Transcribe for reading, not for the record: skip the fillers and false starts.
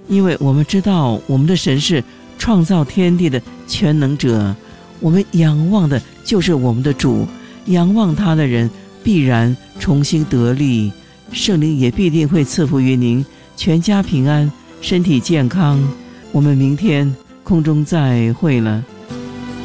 因为我们知道我们的神是创造天地的全能者，我们仰望的就是我们的主，仰望他的人必然重新得力，圣灵也必定会赐福于您，全家平安，身体健康。我们明天空中再会了。